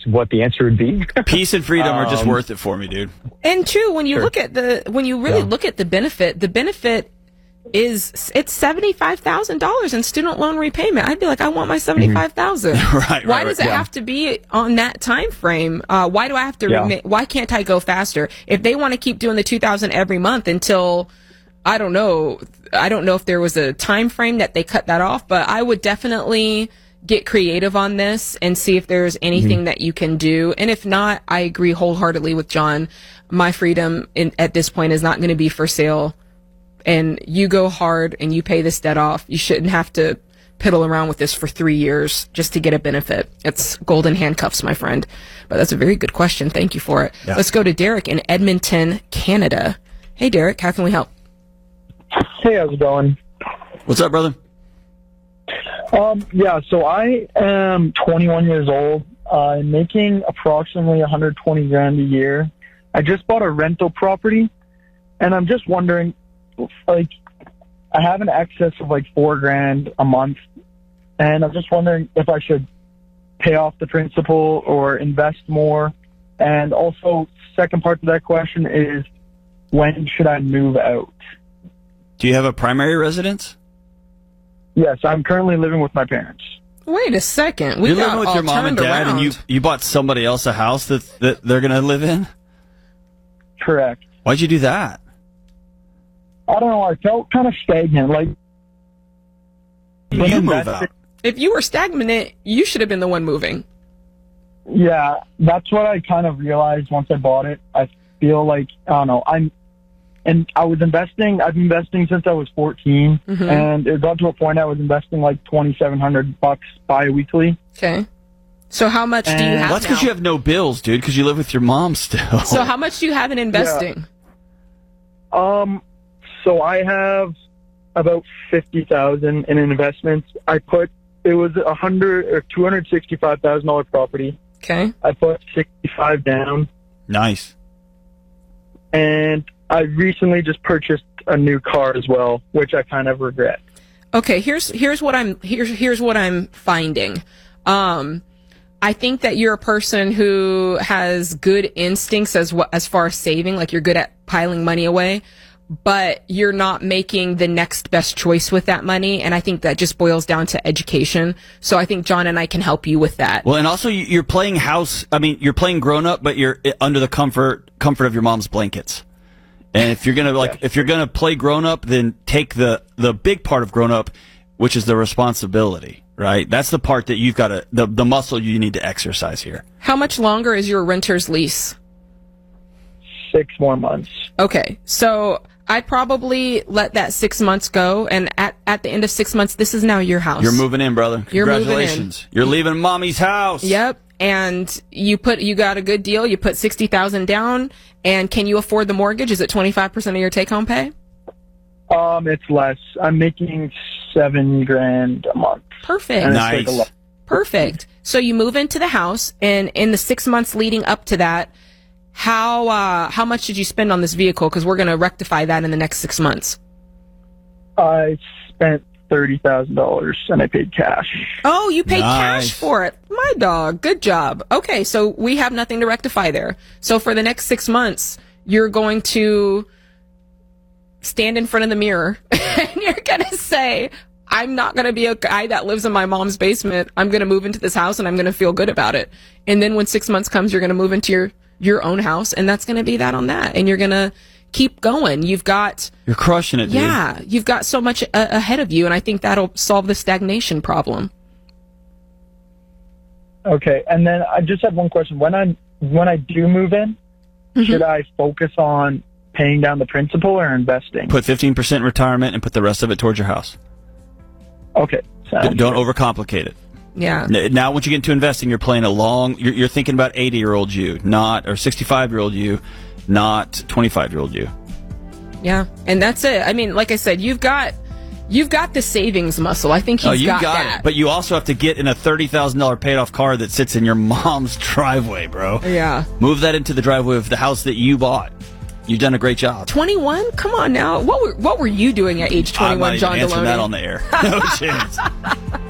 what the answer would be. Peace and freedom are just worth it for me, dude. And two, when you look at look at the benefit is it's $75,000 in student loan repayment. I'd be like, I want my $75,000. Right. Why does it have to be on that time frame? Why do I have to? Why can't I go faster? If they want to keep doing the $2,000 every month until, I don't know if there was a time frame that they cut that off, but I would definitely get creative on this and see if there's anything that you can do. And if not, I agree wholeheartedly with John. My freedom at this point is not going to be for sale. And you go hard and you pay this debt off. You shouldn't have to piddle around with this for 3 years just to get a benefit. It's golden handcuffs, my friend. But that's a very good question. Thank you for it. Yeah. Let's go to Derek in Edmonton, Canada. Hey, Derek, how can we help? Hey, how's it going? What's up, brother? So I am 21 years old. I'm making approximately $120,000 a year. I just bought a rental property, and I'm just wondering, like, I have an excess of like $4,000 a month, and I'm just wondering if I should pay off the principal or invest more. And also, second part to that question is, when should I move out? Do you have a primary residence? Yes, I'm currently living with my parents. Wait a second. You're living with your mom and dad, and you bought somebody else a house that they're going to live in? Correct. Why'd you do that? I don't know. I felt kind of stagnant. Like, you move out. If you were stagnant, you should have been the one moving. Yeah, that's what I kind of realized once I bought it. I feel like, I don't know, I've been investing since I was 14, and it got to a point I was investing like $2,700 bi-weekly. Okay. So how much do you have now? That's because you have no bills, dude, because you live with your mom still. So how much do you have in investing? Yeah. So I have about $50,000 in investments. It was $265,000 property. Okay. I put 65 down. Nice. And I recently just purchased a new car as well, which I kind of regret. Okay, here's what I'm finding. I think that you're a person who has good instincts as far as saving, like you're good at piling money away, but you're not making the next best choice with that money. And I think that just boils down to education. So I think John and I can help you with that. Well, and also you're playing you're playing grown up, but you're under the comfort of your mom's blankets. And if you're gonna play grown up, then take the big part of grown up, which is the responsibility, right? That's the part that you've got the muscle you need to exercise here. How much longer is your renter's lease? 6 more months. Okay, so I'd probably let that 6 months go, and at the end of 6 months, this is now your house. You're moving in, brother. Congratulations. You're leaving mommy's house. Yep. And you got a good deal. You put $60,000 down, and can you afford the mortgage? Is it 25% of your take-home pay? It's less. I'm making $7,000 a month. Perfect. Nice. Perfect. So you move into the house, and in the 6 months leading up to that, how much did you spend on this vehicle? Because we're going to rectify that in the next 6 months. I spent $30,000 and I paid cash. Oh, you paid cash for it. My dog. Good job. Okay, so we have nothing to rectify there. So for the next 6 months, you're going to stand in front of the mirror and you're going to say, I'm not going to be a guy that lives in my mom's basement. I'm going to move into this house and I'm going to feel good about it. And then when 6 months comes, you're going to move into your own house, and that's going to be that on that. And you're going to keep going. You're crushing it, dude. Yeah, you've got so much ahead of you, and I think that'll solve the stagnation problem. Okay, and then I just have one question. When I do move in, should I focus on paying down the principal or investing? Put 15% in retirement and put the rest of it towards your house. Okay. Don't overcomplicate it. Yeah. Now, once you get into investing, you're playing you're thinking about 80-year-old you, or 65-year-old you, not 25-year-old you. Yeah, and that's it. I mean, like I said, you've got the savings muscle. I think you've got that. It. But you also have to get in a $30,000 paid-off car that sits in your mom's driveway, bro. Yeah. Move that into the driveway of the house that you bought. You've done a great job. 21? Come on now. What were you doing at age 21, John Deloney? I'm not even answering that on the air. No chance.